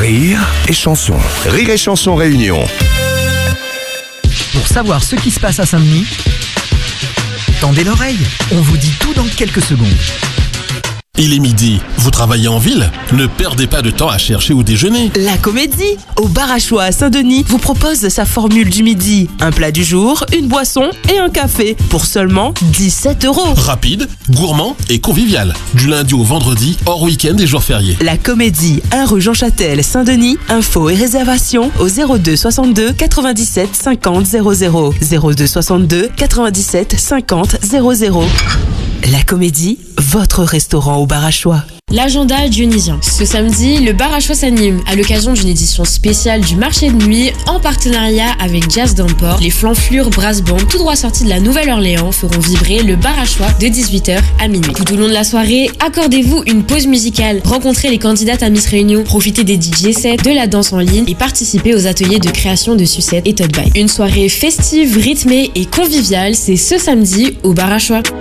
Rire et chanson. Rire et chanson réunion. Pour savoir ce qui se passe à Saint-Denis, tendez l'oreille, on vous dit tout dans quelques secondes. Il est midi, vous travaillez en ville? Ne perdez pas de temps à chercher où déjeuner. La Comédie, au bar à choix à Saint-Denis, vous propose sa formule du midi. Un plat du jour, une boisson et un café pour seulement 17 €. Rapide, gourmand et convivial. Du lundi au vendredi, hors week-end et jours fériés. La Comédie, 1 rue Jean Châtel, Saint-Denis. Infos et réservations au 02 62 97 50 00. 02 62 97 50 00. La Comédie, votre restaurant au bar à choix. L'agenda dionysien. Ce samedi, le bar à choix s'anime à l'occasion d'une édition spéciale du marché de nuit en partenariat avec Jazz Damport. Les Flanflures Brass Band, tout droit sortis de la Nouvelle-Orléans, feront vibrer le bar à choix de 18h à minuit. Tout au long de la soirée, accordez-vous une pause musicale, rencontrez les candidates à Miss Réunion, profitez des DJ sets, de la danse en ligne et participez aux ateliers de création de sucettes et tote bag. Une soirée festive, rythmée et conviviale, c'est ce samedi au bar à choix.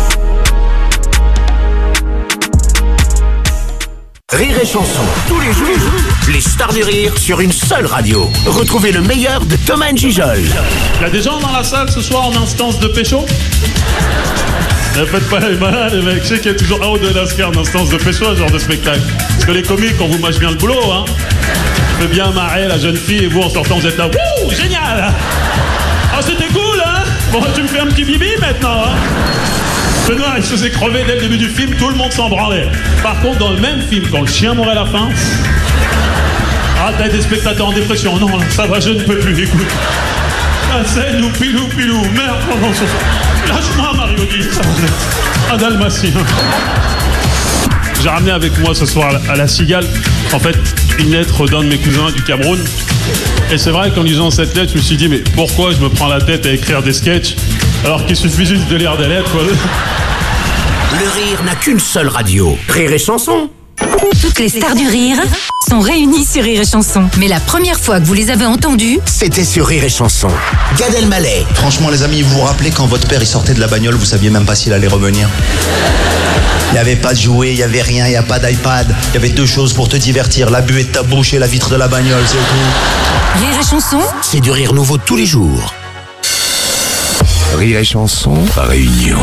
Rire et chanson, tous les jours, les stars du rire sur une seule radio. Retrouvez le meilleur de Thomas Njijol. Il y a des gens dans la salle ce soir en instance de pécho? Ne faites pas les malades, les mecs. Je sais qu'il y a toujours un ou deux lascars en instance de pécho, ce genre de spectacle. Parce que les comiques, on vous mâche bien le boulot, hein. Fait bien marrer la jeune fille et vous en sortant, vous êtes là. Wouh, génial! Oh, c'était cool, hein? Bon, tu me fais un petit bibi maintenant, hein? Benoît, il se faisait crever dès le début du film, tout le monde s'en branlait. Par contre, dans le même film, quand le chien mourait à la fin... Ah, t'as des spectateurs en dépression. Non, ça va, je ne peux plus, écoute. La scène où pilou, merde, non, lâche-moi, Mario-Guy, ça va. Un dalmatien. J'ai ramené avec moi ce soir à la Cigale, en fait, une lettre d'un de mes cousins du Cameroun. Et c'est vrai qu'en lisant cette lettre, je me suis dit, mais pourquoi je me prends la tête à écrire des sketchs alors qu'il suffit juste de lire des lettres, quoi. Le rire n'a qu'une seule radio. Rire et chanson. Toutes les stars du rire sont réunies sur Rire et Chanson. Mais la première fois que vous les avez entendues, C'était sur Rire et chanson. Gad Elmaleh, Franchement les amis, vous vous rappelez quand votre père il sortait de la bagnole, vous saviez même pas s'il allait revenir? Il n'y avait pas de jouet, il n'y avait rien, il n'y a pas d'iPad. Il y avait deux choses pour te divertir, la buée de ta bouche et la vitre de la bagnole, c'est tout. Rire et Chanson, c'est du rire nouveau tous les jours. Rire et chanson réunion.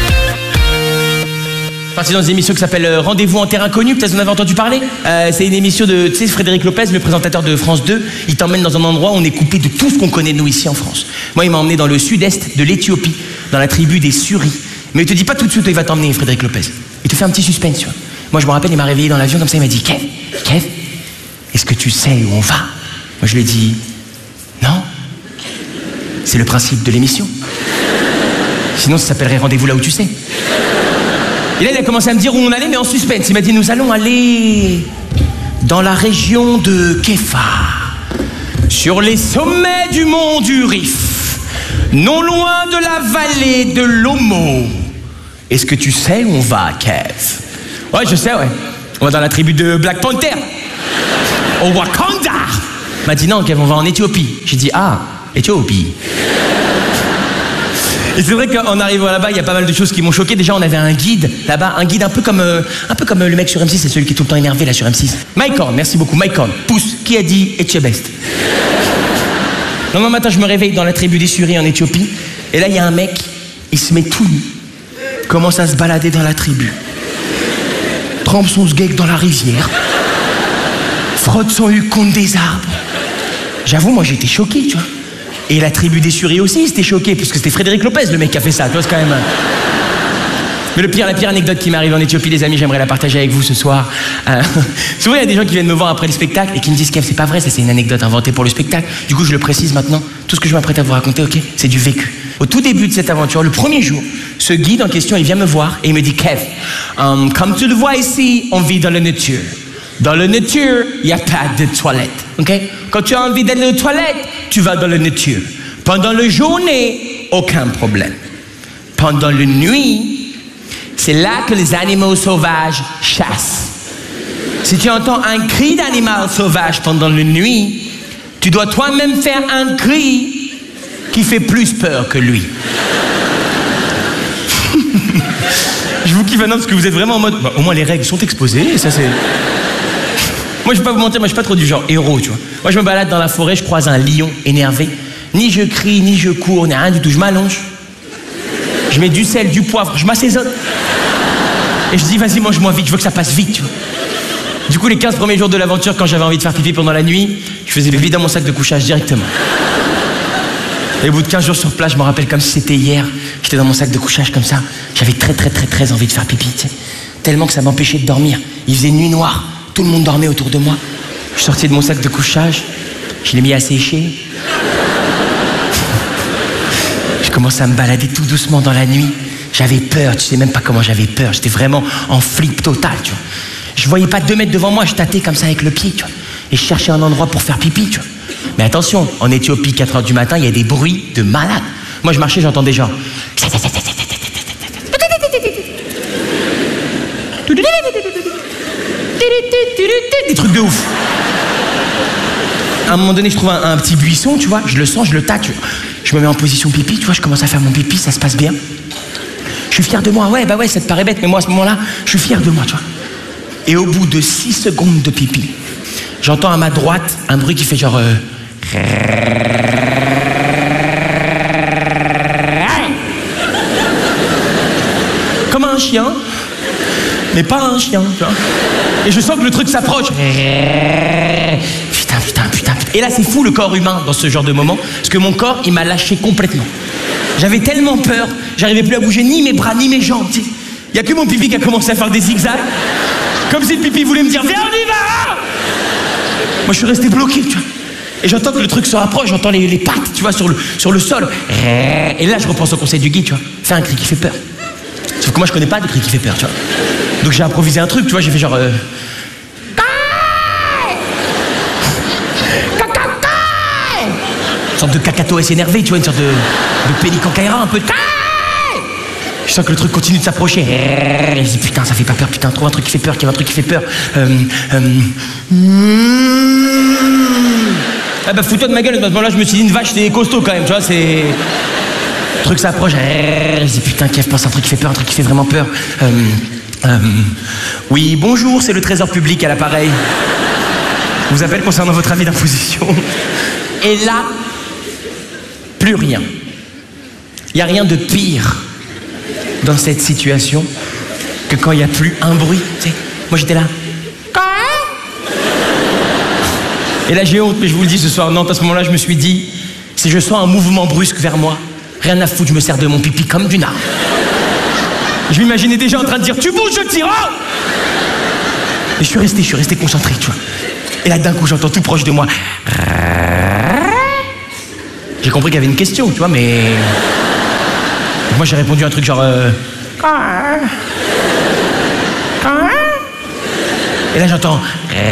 Parti dans une émission qui s'appelle Rendez-vous en terrain connu, peut-être vous en avez entendu parler. C'est une émission de, tu sais, Frédéric Lopez, le présentateur de France 2. Il t'emmène dans un endroit où on est coupé de tout ce qu'on connaît nous ici en France. Moi, il m'a emmené dans le sud-est de l'Éthiopie, dans la tribu des Suris. Mais il te dit pas tout de suite où il va t'emmener, Frédéric Lopez. Il te fait un petit suspense, tu vois. Moi, je me rappelle, il m'a réveillé dans l'avion comme ça, il m'a dit, Kev, est-ce que tu sais où on va? Moi, je lui ai dit, non. C'est le principe de l'émission. Sinon, ça s'appellerait Rendez-vous là où tu sais. Et là, il a commencé à me dire où on allait, mais en suspense. Il m'a dit, nous allons aller dans la région de Kefa, sur les sommets du mont du Rif, non loin de la vallée de l'Omo. Est-ce que tu sais où on va, Kev? Ouais, je sais, ouais. On va dans la tribu de Black Panther, au Wakanda. Il m'a dit, non, Kev, on va en Éthiopie. J'ai dit, ah, Éthiopie. Et c'est vrai qu'en arrivant là-bas, il y a pas mal de choses qui m'ont choqué. Déjà, on avait un guide là-bas, un guide un peu comme le mec sur M6, c'est celui qui est tout le temps énervé là sur M6. Mike Horn, merci beaucoup, Mike Horn. Pousse, qui a dit Etchebest? Le lendemain matin, je me réveille dans la tribu des Suris en Éthiopie, et là, il y a un mec, il se met tout nu, commence à se balader dans la tribu, trempe son sgeg dans la rivière, frotte son huc contre des arbres. J'avoue, moi, j'ai été choqué, tu vois. Et la tribu des Suris aussi, c'était choqué, puisque c'était Frédéric Lopez, le mec qui a fait ça, tu vois, c'est quand même... Mais la pire anecdote qui m'est arrivée en Éthiopie, les amis, j'aimerais la partager avec vous ce soir. Souvent, il y a des gens qui viennent me voir après le spectacle et qui me disent, Kev, c'est pas vrai, ça c'est une anecdote inventée pour le spectacle. Du coup, je le précise maintenant, tout ce que je m'apprête à vous raconter, ok, c'est du vécu. Au tout début de cette aventure, le premier jour, ce guide en question, il vient me voir et il me dit, Kev, comme tu le vois ici, on vit dans la nature. Dans la nature, il n'y a pas de toilette, ok? Quand tu as envie d'aller aux toilettes, tu vas dans la nature. Pendant la journée, aucun problème. Pendant la nuit, c'est là que les animaux sauvages chassent. Si tu entends un cri d'animal sauvage pendant la nuit, tu dois toi-même faire un cri qui fait plus peur que lui. Je vous kiffe maintenant parce que vous êtes vraiment en mode... Bah, au moins les règles sont exposées, et ça c'est... Moi, je vais pas vous mentir, moi, je suis pas trop du genre héros, tu vois. Moi, je me balade dans la forêt, je croise un lion énervé. Ni je crie, ni je cours, ni rien du tout. Je m'allonge. Je mets du sel, du poivre, je m'assaisonne. Et je dis, vas-y, mange-moi vite, je veux que ça passe vite, tu vois. Du coup, les 15 premiers jours de l'aventure, quand j'avais envie de faire pipi pendant la nuit, je faisais pipi dans mon sac de couchage directement. Et au bout de 15 jours sur place, je me rappelle comme si c'était hier. J'étais dans mon sac de couchage comme ça. J'avais très envie de faire pipi, tu sais. Tellement que ça m'empêchait de dormir. Il faisait nuit noire, tout le monde dormait autour de moi. Je suis sorti de mon sac de couchage, je l'ai mis à sécher. Je commençais à me balader tout doucement dans la nuit. J'avais peur, tu sais même pas comment j'avais peur. J'étais vraiment en flip total, tu vois. Je voyais pas 2 mètres devant moi, je tâtais comme ça avec le pied, tu vois. Et je cherchais un endroit pour faire pipi, tu vois. Mais attention, en Éthiopie, 4h du matin, il y a des bruits de malade. Moi, je marchais, j'entendais genre... Des trucs de ouf. À un moment donné, je trouve un petit buisson, tu vois. Je le sens, je le tâte. Je me mets en position pipi, tu vois. Je commence à faire mon pipi, ça se passe bien. Je suis fier de moi. Ouais, bah ouais, ça te paraît bête, mais moi, à ce moment-là, je suis fier de moi, tu vois. Et au bout de 6 secondes de pipi, j'entends à ma droite un bruit qui fait genre... Comme un chien, mais pas un chien, tu vois. Et je sens que le truc s'approche. Putain. Et là, c'est fou le corps humain dans ce genre de moment, parce que mon corps, il m'a lâché complètement. J'avais tellement peur, j'arrivais plus à bouger ni mes bras, ni mes jambes, tu sais. Il y a que mon pipi qui a commencé à faire des zigzags. Comme si le pipi voulait me dire, viens, on y va! Moi, je suis resté bloqué, tu vois. Et j'entends que le truc se rapproche, j'entends les pattes, tu vois, sur le sol. Et là, je repense au conseil du guide, tu vois. Fais un cri qui fait peur. Sauf que moi, je connais pas de cri qui fait peur, tu vois. Donc j'ai improvisé un truc, tu vois, j'ai fait genre... Une sorte de cacatoès énervé, tu vois, une sorte de pélican caïra, un peu de... Je sens que le truc continue de s'approcher. Et je dis putain, ça fait pas peur, putain, trouve un truc qui fait peur, qu'il y a un truc qui fait peur. Ah bah fous-toi de ma gueule, à ce moment-là, je me suis dit une vache, c'est costaud quand même, tu vois, c'est... Le truc s'approche. Je dis putain, Kev, pense à un truc qui fait peur, un truc qui fait vraiment peur. Oui, bonjour, c'est le trésor public à l'appareil. Je vous appelle concernant votre avis d'imposition. Et là, plus rien. Il n'y a rien de pire dans cette situation que quand il n'y a plus un bruit, tu sais. Moi, j'étais là. Et là, j'ai honte, mais je vous le dis ce soir, Nantes, à ce moment-là, je me suis dit, si je sens un mouvement brusque vers moi, rien à foutre, je me sers de mon pipi comme d'une arme. Je m'imaginais déjà en train de dire, tu bouges, je tire. Et je suis resté concentré, tu vois. Et là, d'un coup, j'entends tout proche de moi. J'ai compris qu'il y avait une question, tu vois, mais... Moi, j'ai répondu un truc genre... Et là, j'entends...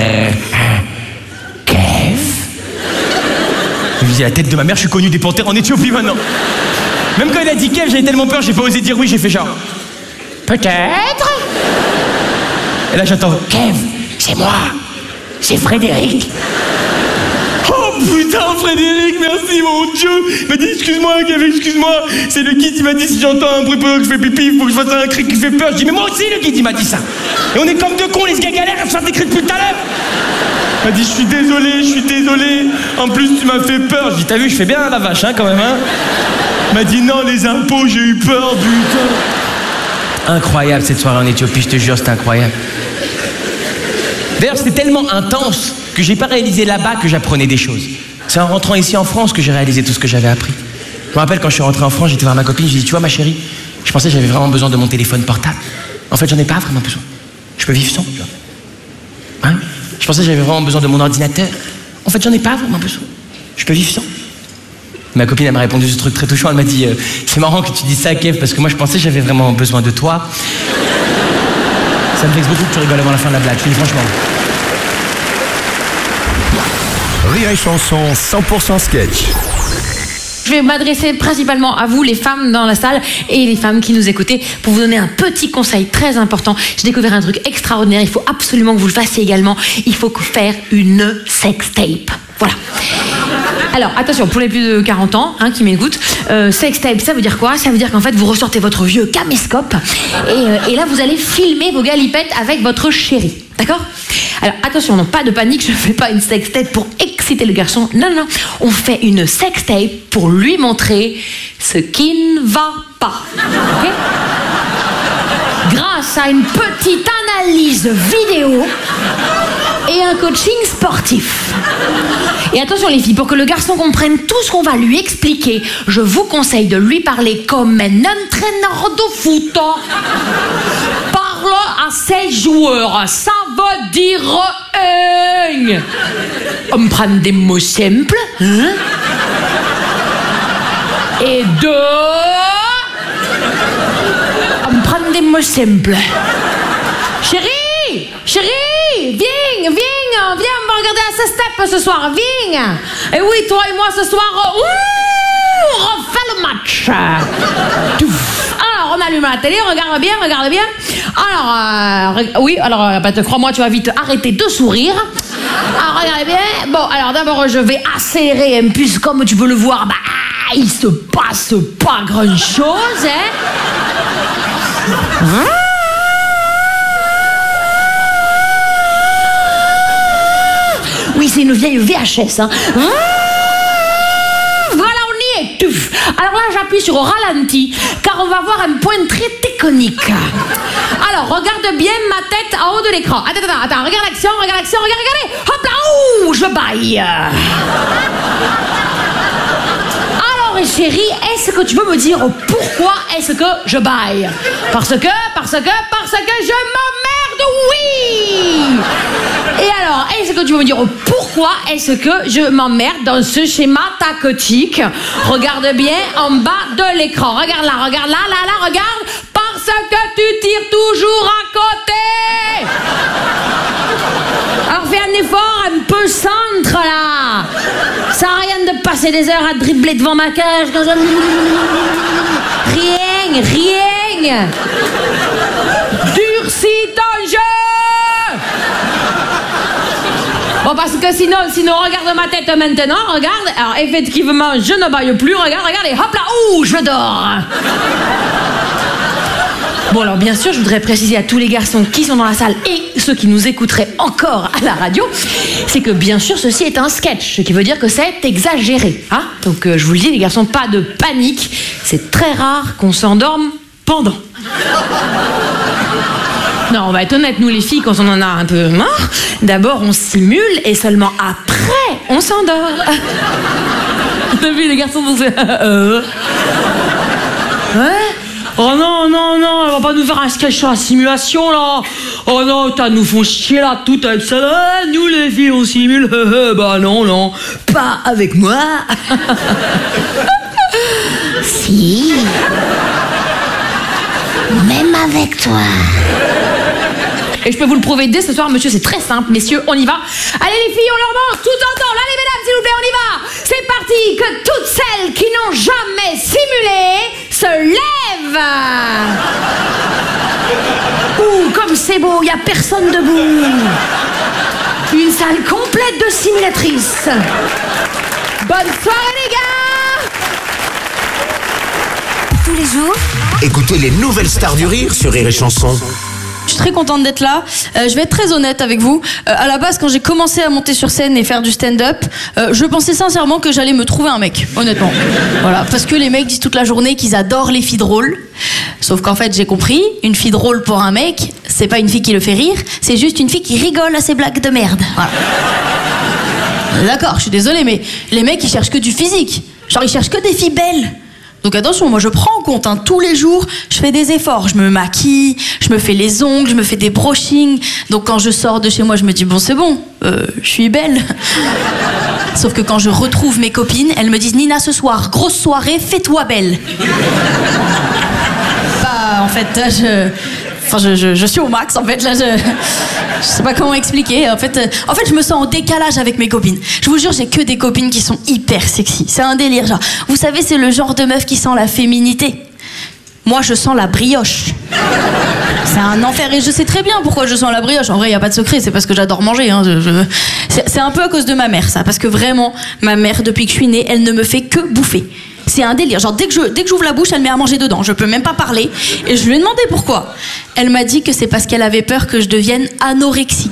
Kev. Je me dis, la tête de ma mère, je suis connu des panthères en Éthiopie maintenant. Même quand il a dit Kev, j'avais tellement peur, j'ai pas osé dire oui, j'ai fait genre... Peut-être. Et là, j'entends... Kev, c'est moi. C'est Frédéric. Oh putain, Frédéric, merci mon Dieu. Il m'a dit excuse-moi, Kevin, excuse-moi. C'est le guide, il m'a dit si j'entends un bruit pendant que je fais pipi, il faut que je fasse un cri qui fait peur. Je dis mais moi aussi le guide, il m'a dit ça. Et on est comme deux cons, les gars galèrent à faire des cris depuis tout à l'heure. Il m'a dit je suis désolé. En plus tu m'as fait peur. Je dis t'as vu, je fais bien la vache hein quand même hein. Il m'a dit non, les impôts, j'ai eu peur, putain. Incroyable cette soirée en Éthiopie, je te jure, c'était incroyable. D'ailleurs, c'était tellement intense que j'ai pas réalisé là-bas que j'apprenais des choses. C'est en rentrant ici en France que j'ai réalisé tout ce que j'avais appris. Je me rappelle quand je suis rentré en France, j'étais voir ma copine, je lui ai dit, tu vois ma chérie, je pensais que j'avais vraiment besoin de mon téléphone portable. En fait, j'en ai pas vraiment besoin. Je peux vivre sans, tu vois. Hein? Je pensais que j'avais vraiment besoin de mon ordinateur. En fait, j'en ai pas vraiment besoin. Je peux vivre sans. Ma copine, elle m'a répondu ce truc très touchant, elle m'a dit, c'est marrant que tu dises ça, Kev, parce que moi je pensais que j'avais vraiment besoin de toi. Ça me vexe beaucoup que tu rigoles avant la fin de la blague, je dis franchement. Rire et chanson 100% sketch. Je vais m'adresser principalement à vous, les femmes dans la salle et les femmes qui nous écoutez, pour vous donner un petit conseil très important. J'ai découvert un truc extraordinaire, il faut absolument que vous le fassiez également. Il faut faire une sextape. Voilà. Alors, attention, pour les plus de 40 ans qui m'écoutent, sextape, ça veut dire quoi? Ça veut dire qu'en fait, vous ressortez votre vieux caméscope et là, vous allez filmer vos galipettes avec votre chérie. D'accord? Alors attention, non, pas de panique, je ne fais pas une sextape pour exciter le garçon. Non, non, on fait une sextape pour lui montrer ce qui ne va pas. Okay? Grâce à une petite analyse vidéo et un coaching sportif. Et attention les filles, pour que le garçon comprenne tout ce qu'on va lui expliquer, je vous conseille de lui parler comme un entraîneur de foot. Parle à ses joueurs, ça veut dire on prend des mots simples, hein? Et on prend des mots simples. Chérie, viens, on va regarder la step ce soir, viens. Et oui, toi et moi ce soir, on refait le match. Alors, on allume la télé, regarde bien. Alors, oui, alors, crois-moi, tu vas vite arrêter de sourire. Alors, regardez bien. Bon, alors d'abord, je vais accélérer un peu, comme tu peux le voir, bah, il se passe pas grand-chose, hein. Oui, c'est une vieille VHS, hein. Voilà, on y est. Alors là, j'appuie sur ralenti, car on va voir un point très technique. Alors, regarde bien ma tête en haut de l'écran. Attends, regarde l'action, regardez. Hop là, ouh, je baille. Alors, chérie, est-ce que tu peux me dire pourquoi est-ce que je baille? Parce que je m'emmerde, oui. Et alors, est-ce que tu peux me dire pourquoi est-ce que je m'emmerde dans ce schéma tactique? Regarde bien en bas de l'écran. Regarde là, regarde. Parce que tu tires toujours à côté. Alors fais un effort un peu centre là. Ça sert à rien de passer des heures à dribbler devant ma cage. Rien. Durcis ton jeu. Bon, parce que sinon, regarde ma tête maintenant, regarde. Alors, effectivement, je ne baille plus, regarde, et hop là, ouh, je dors. Bon, alors, bien sûr, je voudrais préciser à tous les garçons qui sont dans la salle et ceux qui nous écouteraient encore à la radio, c'est que, bien sûr, ceci est un sketch, ce qui veut dire que c'est exagéré, hein. Donc, je vous le dis, les garçons, pas de panique. C'est très rare qu'on s'endorme pendant. Non, on va être honnête, nous les filles, quand on en a un peu marre, d'abord on simule et seulement après on s'endort. T'as vu les garçons danser? Ouais. Oh non, elle va pas nous faire un sketch sur la simulation là. Oh non, nous font chier là tout avec ça là. Nous les filles on simule. Bah non, pas avec moi. Si. Même avec toi. Et je peux vous le prouver dès ce soir, monsieur, c'est très simple, messieurs, on y va. Allez les filles, on leur montre tout en temps. Là les mesdames, s'il vous plaît, on y va. C'est parti, que toutes celles qui n'ont jamais simulé se lèvent. Ouh, comme c'est beau, il n'y a personne debout. Une salle complète de simulatrices. Bonne soirée les gars. Tous les jours, Écoutez les nouvelles stars du rire sur Rire et Chanson. Je suis très contente d'être là. Je vais être très honnête avec vous. À la base, quand j'ai commencé à monter sur scène et faire du stand-up, je pensais sincèrement que j'allais me trouver un mec, honnêtement. Voilà, parce que les mecs disent toute la journée qu'ils adorent les filles drôles. Sauf qu'en fait, j'ai compris, une fille drôle pour un mec, c'est pas une fille qui le fait rire, c'est juste une fille qui rigole à ses blagues de merde. Voilà. D'accord, je suis désolée, mais les mecs, ils cherchent que du physique. Genre, ils cherchent que des filles belles. Donc attention, moi je prends en compte, hein, tous les jours, je fais des efforts, je me maquille, je me fais les ongles, je me fais des brushings. Donc quand je sors de chez moi, je me dis bon c'est bon, je suis belle. Sauf que quand je retrouve mes copines, elles me disent Nina ce soir, grosse soirée, fais-toi belle. Bah en fait là je suis au max en fait là je sais pas comment expliquer en fait je me sens en décalage avec mes copines. Je vous jure, j'ai que des copines qui sont hyper sexy. C'est un délire, genre vous savez, c'est le genre de meuf qui sent la féminité. Moi je sens la brioche. C'est un enfer et je sais très bien pourquoi je sens la brioche. En vrai, il y a pas de secret, c'est parce que j'adore manger, hein. C'est un peu à cause de ma mère ça, parce que vraiment ma mère depuis que je suis née, elle ne me fait que bouffer. C'est un délire. Genre, dès que j'ouvre la bouche, elle met à manger dedans. Je peux même pas parler. Et je lui ai demandé pourquoi. Elle m'a dit que c'est parce qu'elle avait peur que je devienne anorexique.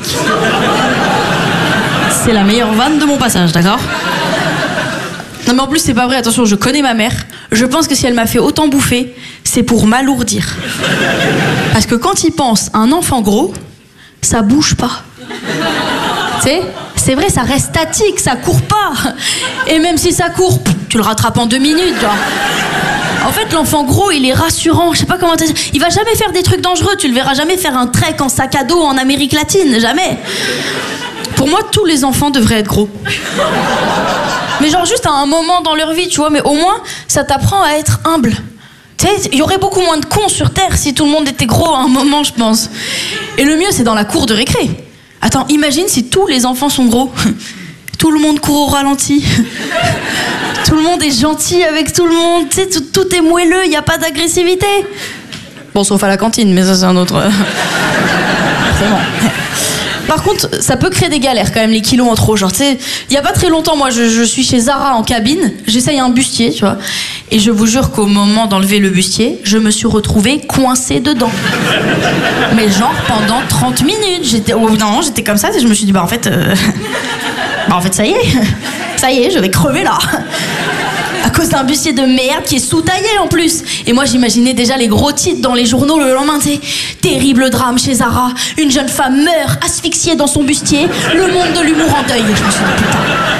C'est la meilleure vanne de mon passage, d'accord? Non mais en plus c'est pas vrai, attention, je connais ma mère. Je pense que si elle m'a fait autant bouffer, c'est pour m'alourdir. Parce que quand il pense un enfant gros, ça bouge pas. Tu sais, c'est vrai, ça reste statique, ça court pas. Et même si ça court, tu le rattrapes en 2 minutes, genre. En fait, l'enfant gros, il est rassurant. Je sais pas comment te dire. Il va jamais faire des trucs dangereux. Tu le verras jamais faire un trek en sac à dos en Amérique latine, jamais. Pour moi, tous les enfants devraient être gros. Mais genre juste à un moment dans leur vie, tu vois. Mais au moins, ça t'apprend à être humble. Tu sais, il y aurait beaucoup moins de cons sur Terre si tout le monde était gros à un moment, je pense. Et le mieux, c'est dans la cour de récré. Attends, imagine si tous les enfants sont gros. Tout le monde court au ralenti. Tout le monde est gentil avec tout le monde. Tu sais, tout est moelleux, il n'y a pas d'agressivité. Bon, sauf à la cantine, mais ça, c'est un autre... C'est bon. Par contre, ça peut créer des galères quand même, les kilos en trop. Genre, tu sais, il y a pas très longtemps, moi, je suis chez Zara en cabine, j'essaye un bustier, tu vois. Et je vous jure qu'au moment d'enlever le bustier, je me suis retrouvée coincée dedans. Mais genre pendant 30 minutes. J'étais comme ça, et je me suis dit, en fait, ça y est, je vais crever là. À cause d'un bustier de merde qui est sous-taillé en plus. Et moi j'imaginais déjà les gros titres dans les journaux le lendemain, tu sais. Terrible drame chez Zara, une jeune femme meurt asphyxiée dans son bustier, le monde de l'humour en deuil. Je me suis dit, putain.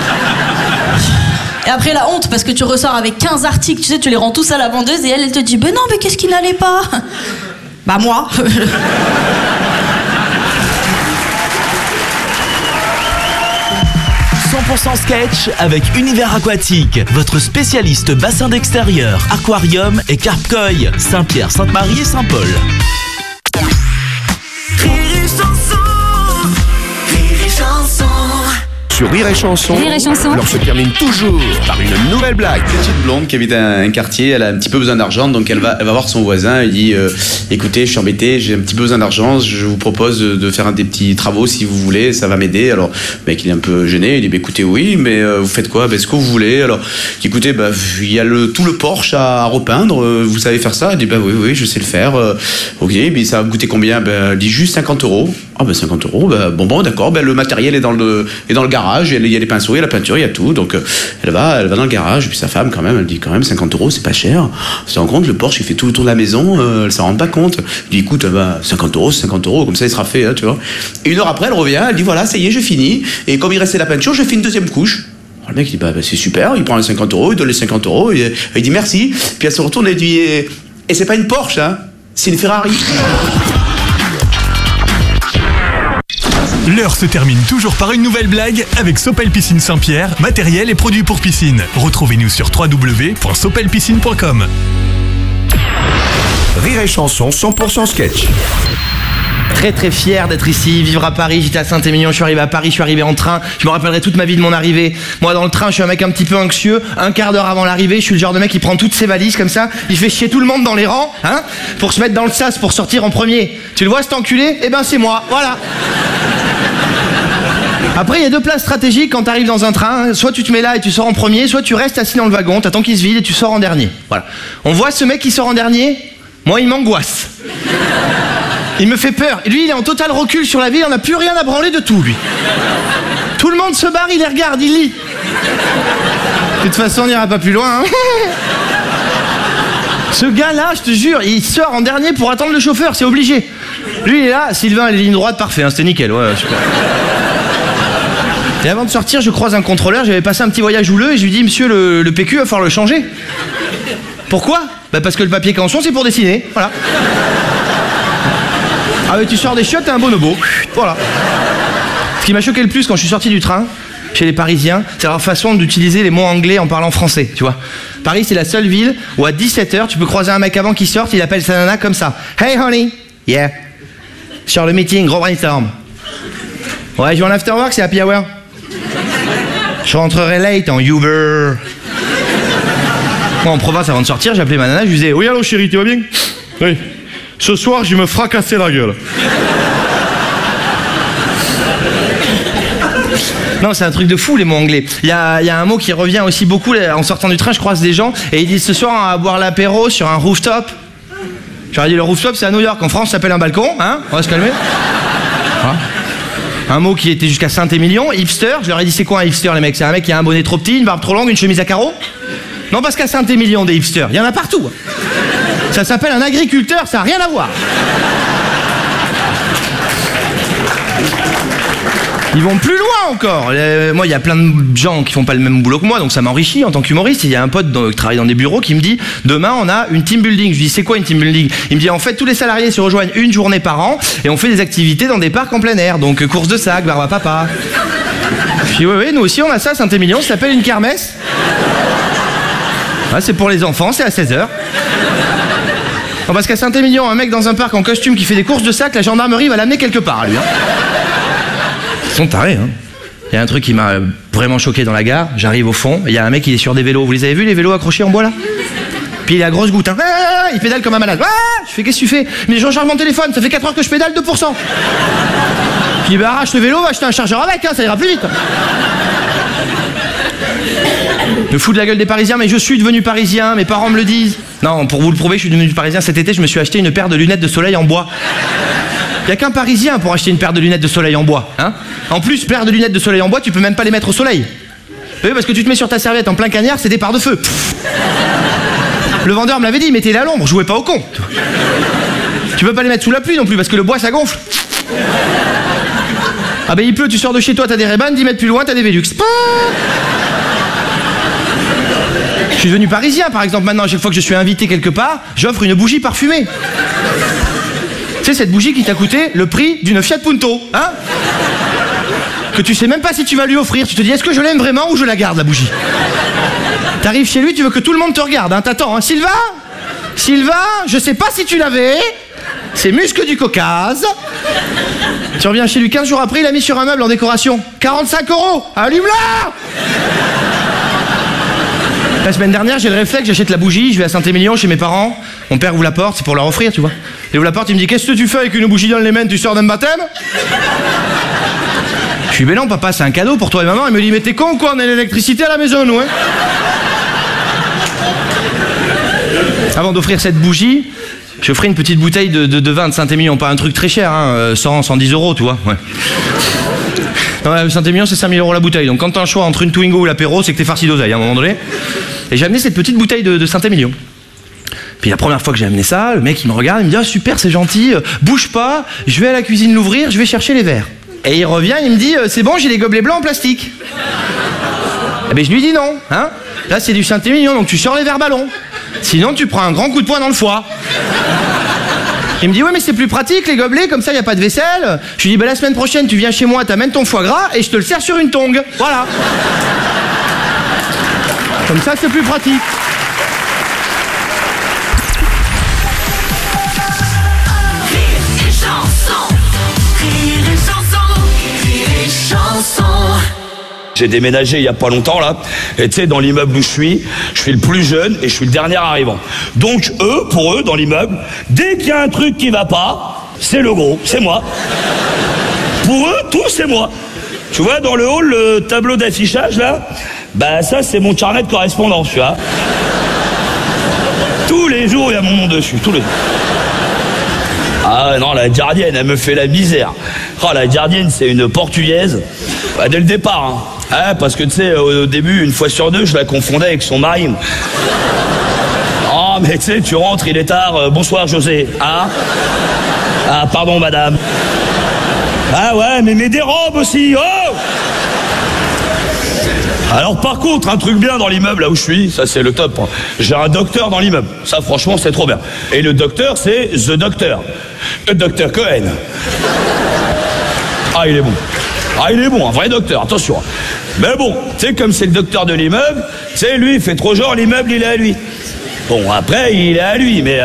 Et après la honte, parce que tu ressors avec 15 articles, tu sais, tu les rends tous à la vendeuse et elle te dit, non, mais qu'est-ce qui n'allait pas? Bah moi. 100% sketch avec Univers Aquatique, votre spécialiste bassin d'extérieur, aquarium et carpe-koi, Saint-Pierre, Sainte-Marie et Saint-Paul. Sur Rire et Chanson, Rire et Chanson. alors se termine toujours par une nouvelle blague. Petite blonde qui habite un quartier, elle a un petit peu besoin d'argent, donc elle va voir son voisin, elle dit écoutez, je suis embêté, j'ai un petit peu besoin d'argent, je vous propose de faire des petits travaux si vous voulez, ça va m'aider. Alors le mec il est un peu gêné, il dit écoutez oui, mais vous faites quoi? Est-ce que vous voulez? Alors écoutez, il y a tout le Porsche à repeindre, vous savez faire ça? Il dit oui, je sais le faire. Ok, mais ça va me coûter combien? Elle dit juste 50 €. Ah 50 €, bon d'accord, le matériel est dans le garage, il y a les pinceaux, il y a la peinture, il y a tout, donc elle va dans le garage, et puis sa femme quand même, elle dit quand même 50 € c'est pas cher, elle se rend compte, le Porsche il fait tout le tour de la maison, elle s'en rend pas compte, elle dit écoute 50 € c'est 50 €, comme ça il sera fait, hein, tu vois. Et 1 heure après elle revient, elle dit voilà ça y est j'ai fini, et comme il restait la peinture, je fais une deuxième couche. Alors, le mec il dit c'est super, il prend les 50 €, il donne les 50 €, il dit merci, puis elle se retourne et dit et c'est pas une Porsche hein, c'est une Ferrari. L'heure se termine toujours par une nouvelle blague avec Sopel Piscine Saint-Pierre, matériel et produits pour piscine. Retrouvez-nous sur www.sopelpiscine.com. Rire et Chanson 100% sketch. Très très fier d'être ici, vivre à Paris, j'étais à Saint-Émilion, je suis arrivé à Paris, je suis arrivé en train, je me rappellerai toute ma vie de mon arrivée. Moi dans le train, je suis un mec un petit peu anxieux, un quart d'heure avant l'arrivée, je suis le genre de mec qui prend toutes ses valises comme ça, il fait chier tout le monde dans les rangs, hein, pour se mettre dans le sas, pour sortir en premier. Tu le vois cet enculé? Eh ben c'est moi, voilà. Après, il y a 2 places stratégiques quand t'arrives dans un train. Soit tu te mets là et tu sors en premier, soit tu restes assis dans le wagon, t'attends qu'il se vide et tu sors en dernier. Voilà. On voit ce mec qui sort en dernier, moi il m'angoisse. Il me fait peur. Et lui, il est en total recul sur la vie, il en a plus rien à branler de tout, lui. Tout le monde se barre, il les regarde, il lit. De toute façon, on n'ira pas plus loin, hein. Ce gars-là, je te jure, il sort en dernier pour attendre le chauffeur, c'est obligé. Lui, il est là, Sylvain, les lignes droites, parfait, hein, c'était nickel, ouais, super. Et avant de sortir, je croise un contrôleur, j'avais passé un petit voyage houleux et je lui dis monsieur le PQ, va falloir le changer. Pourquoi? Parce que le papier canson c'est pour dessiner, voilà. Ah mais tu sors des chiottes, t'es un bonobo, voilà. Ce qui m'a choqué le plus quand je suis sorti du train, chez les Parisiens, c'est leur façon d'utiliser les mots anglais en parlant français, tu vois. Paris c'est la seule ville où à 17h tu peux croiser un mec avant qu'il sorte, il appelle sa nana comme ça. Hey honey, yeah. Sur le meeting, gros brainstorm. Ouais, je vais en afterwork, c'est happy hour. Je rentrerai late en Uber. Moi, en province, avant de sortir, j'appelais ma nana, je lui disais oui, allô chérie, tu vas bien? Oui. Ce soir, je vais me fracasser la gueule. Non, c'est un truc de fou les mots anglais. Il y a un mot qui revient aussi beaucoup en sortant du train, je croise des gens et ils disent ce soir on va boire l'apéro sur un rooftop. J'aurais dit le rooftop c'est à New York, en France ça s'appelle un balcon, hein? On va se calmer. Un mot qui était jusqu'à Saint-Émilion, hipster. Je leur ai dit c'est quoi un hipster les mecs? C'est un mec qui a un bonnet trop petit, une barbe trop longue, une chemise à carreaux? Non, parce qu'à Saint-Émilion des hipsters, il y en a partout. Ça s'appelle un agriculteur, ça n'a rien à voir. Ils vont plus loin encore. Moi, il y a plein de gens qui font pas le même boulot que moi, donc ça m'enrichit en tant qu'humoriste. Il y a un pote qui travaille dans des bureaux qui me dit demain on a une team building. Je lui dis c'est quoi une team building? Il me dit en fait tous les salariés se rejoignent une journée par an et on fait des activités dans des parcs en plein air. Donc course de sac, barbe à papa. Je dis oui, nous aussi on a ça à Saint-Émilion, ça s'appelle une kermesse. Ah, c'est pour les enfants, c'est à 16h. Non, parce qu'à Saint-Émilion, un mec dans un parc en costume qui fait des courses de sac, la gendarmerie va l'amener quelque part, lui. Hein. Ils sont tarés, hein. Il y a un truc qui m'a vraiment choqué dans la gare. J'arrive au fond, il y a un mec, il est sur des vélos. Vous les avez vus, les vélos accrochés en bois, là? Puis il a grosse goutte, hein. Il pédale comme un malade. Je fais, qu'est-ce que tu fais? Mais je recharge mon téléphone, ça fait 4 heures que je pédale, 2%. Puis bah, arrache le vélo, va acheter un chargeur avec, hein, ça ira plus vite. Me fous de la gueule des Parisiens, mais je suis devenu parisien, mes parents me le disent. Non, pour vous le prouver, je suis devenu parisien. Cet été, je me suis acheté une paire de lunettes de soleil en bois. Il n'y a qu'un parisien pour acheter une paire de lunettes de soleil en bois, hein. En plus, paire de lunettes de soleil en bois, tu peux même pas les mettre au soleil. Oui, parce que tu te mets sur ta serviette en plein cagnard, c'est des parts de feu. Le vendeur me l'avait dit, mettez-les à l'ombre, jouez pas au con. Tu peux pas les mettre sous la pluie non plus, parce que le bois, ça gonfle. Ah ben il pleut, tu sors de chez toi, t'as des Ray-Ban, 10 mètres plus loin, t'as des Velux. Je suis devenu parisien, par exemple, maintenant, à chaque fois que je suis invité quelque part, j'offre une bougie parfumée. Tu sais, cette bougie qui t'a coûté le prix d'une Fiat Punto, hein? Que tu sais même pas si tu vas lui offrir. Tu te dis, est-ce que je l'aime vraiment ou je la garde, la bougie? T'arrives chez lui, tu veux que tout le monde te regarde, hein? T'attends, hein? Sylvain, je sais pas si tu l'avais. C'est muscle du Caucase. Tu reviens chez lui 15 jours après, il a mis sur un meuble en décoration. 45 €. Allume-la! La semaine dernière, j'ai le réflexe, j'achète la bougie, je vais à Saint-Émilion chez mes parents. Mon père ouvre la porte, c'est pour leur offrir, tu vois. Il ouvre la porte, il me dit, qu'est-ce que tu fais avec une bougie dans les mains? Tu sors d'un baptême? Je suis, mais non, papa, c'est un cadeau pour toi et maman. Il me dit, mais t'es con ou quoi? On a l'électricité à la maison, nous, hein. Avant d'offrir cette bougie, je ferai une petite bouteille de vin de Saint-Émilion, pas un truc très cher, hein, 110 €, tu vois, ouais. Non, Saint-Émilion, c'est 5000 € la bouteille, donc quand t'as un choix entre une Twingo ou l'apéro, c'est que t'es farci d'oseille, à un moment donné. Et j'ai amené cette petite bouteille de Saint-Émilion. Puis la première fois que j'ai amené ça, le mec, il me regarde, il me dit, ah, super, c'est gentil, bouge pas, je vais à la cuisine l'ouvrir, je vais chercher les verres. Et il revient, il me dit, c'est bon, j'ai les gobelets blancs en plastique. Eh ben, je lui dis non, hein. Là, c'est du Saint-Émilion, donc tu sors les verres ballons. Sinon, tu prends un grand coup de poing dans le foie. Il me dit, oui, mais c'est plus pratique, les gobelets, comme ça, il n'y a pas de vaisselle. Je lui dis, bah, la semaine prochaine, tu viens chez moi, t'amènes ton foie gras et je te le sers sur une tongue. Voilà. Comme ça, c'est plus pratique. J'ai déménagé il y a pas longtemps là, et tu sais, dans l'immeuble où je suis le plus jeune et je suis le dernier arrivant. Donc pour eux, dans l'immeuble, dès qu'il y a un truc qui va pas, c'est le gros, c'est moi. Pour eux, tout c'est moi. Tu vois, dans le hall, le tableau d'affichage là, bah ça c'est mon carnet de correspondance, tu vois. Tous les jours, il y a mon nom dessus, tous les jours. Ah non, la gardienne, elle me fait la misère. Oh, la gardienne, c'est une portugaise. Bah, dès le départ, hein. Ah, parce que tu sais, au début, une fois sur deux, je la confondais avec son mari. Oh, mais tu sais, tu rentres, il est tard. Bonsoir, José. Ah? Ah, pardon, madame. Ah ouais, mais des robes aussi. Oh! Alors par contre, un truc bien dans l'immeuble là où je suis, ça c'est le top. J'ai un docteur dans l'immeuble. Ça franchement c'est trop bien. Et le docteur c'est The Doctor. Le docteur Cohen. Ah il est bon. Ah il est bon, un vrai docteur, attention. Mais bon, tu sais comme c'est le docteur de l'immeuble, tu sais lui il fait trop genre l'immeuble il est à lui. Bon après il est à lui mais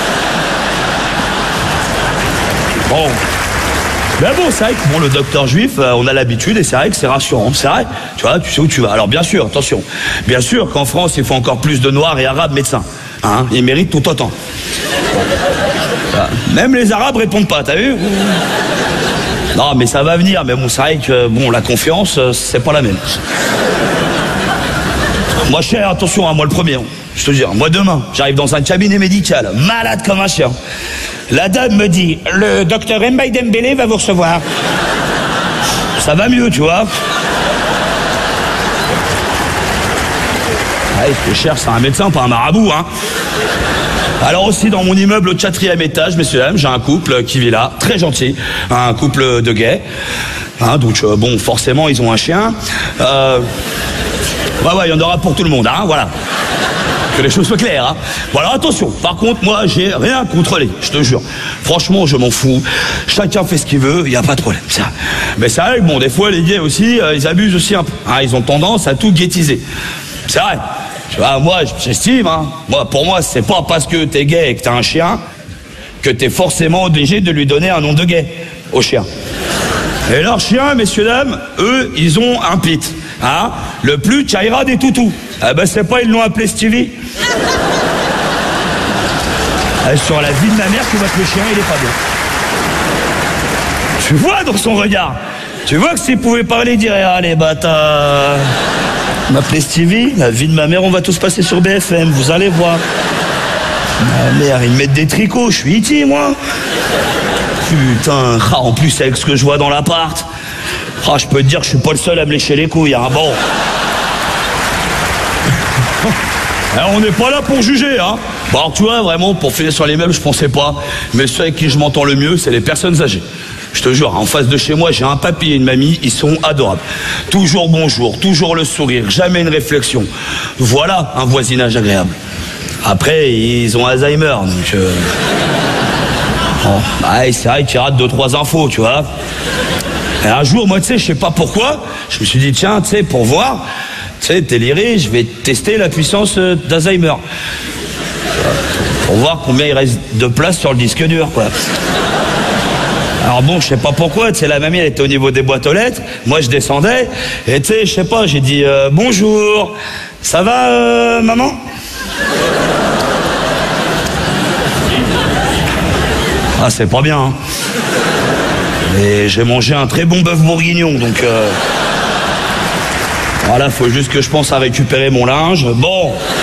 bon. Ben bon, c'est vrai que bon, le docteur juif, on a l'habitude et c'est vrai que c'est rassurant, c'est vrai. Tu vois, tu sais où tu vas. Alors bien sûr, attention, bien sûr qu'en France, il faut encore plus de noirs et arabes médecins. Hein, ils méritent tout autant. Bon. Même les arabes répondent pas, t'as vu? Non, mais ça va venir, mais bon, c'est vrai que, bon, la confiance, c'est pas la même. Moi, cher, attention, hein, moi le premier, hein. Je te dis, moi demain, j'arrive dans un cabinet médical, malade comme un chien. La dame me dit, le docteur Mbaye Dembélé va vous recevoir. Ça va mieux, tu vois. Ouais, ce cher, c'est un médecin, pas un marabout, hein. Alors aussi, dans mon immeuble au 4e étage, messieurs, dames, j'ai un couple qui vit là, très gentil, un couple de gays. Hein, donc, bon, forcément, ils ont un chien. Ouais, il y en aura pour tout le monde, hein, voilà. Que les choses soient claires, hein. Voilà, attention. Par contre, moi, j'ai rien contrôlé, je te jure. Franchement, je m'en fous. Chacun fait ce qu'il veut, il n'y a pas de problème, ça. Mais c'est vrai que, bon, des fois, les gays aussi, ils abusent aussi un peu. Hein, ils ont tendance à tout gaytiser. C'est vrai. Tu vois, moi, j'estime, hein. Moi, pour moi, c'est pas parce que t'es gay et que t'as un chien que t'es forcément obligé de lui donner un nom de gay au chien. Et leurs chiens, messieurs, dames, eux, ils ont un pit. Hein, le plus Tchaïra des toutous. Ah ben c'est pas, ils l'ont appelé Stevie. Sur la vie de ma mère, tu vois que le chien, il est pas bien. Tu vois dans son regard. Tu vois que s'il pouvait parler, il dirait, allez bâtard. M'appeler Stevie, la vie de ma mère, on va tous passer sur BFM, vous allez voir. Ma mère, ils me mettent des tricots, je suis iti, moi. Putain, en plus avec ce que je vois dans l'appart. Ah, je peux te dire que je suis pas le seul à me lécher les couilles, hein. Bon. Alors, on n'est pas là pour juger, hein. Bon, alors, tu vois, vraiment, pour finir sur les meubles, je pensais pas. Mais ceux avec qui je m'entends le mieux, c'est les personnes âgées. Je te jure, en face de chez moi, j'ai un papy et une mamie, ils sont adorables. Toujours bonjour, toujours le sourire, jamais une réflexion. Voilà un voisinage agréable. Après, ils ont Alzheimer, donc... Bon, bah, c'est vrai qu'ils ratent 2-3 infos, tu vois. Et un jour, moi, tu sais, je sais pas pourquoi, je me suis dit, tiens, tu sais, pour voir, tu sais, déliré, je vais tester la puissance d'Alzheimer. Pour voir combien il reste de place sur le disque dur, quoi. Alors bon, je sais pas pourquoi, tu sais, la mamie, elle était au niveau des boîtes aux lettres, moi, je descendais, et tu sais, je sais pas, j'ai dit, bonjour, ça va, maman? Ah, c'est pas bien, hein. Et j'ai mangé un très bon bœuf bourguignon, donc... Voilà, faut juste que je pense à récupérer mon linge. Bon,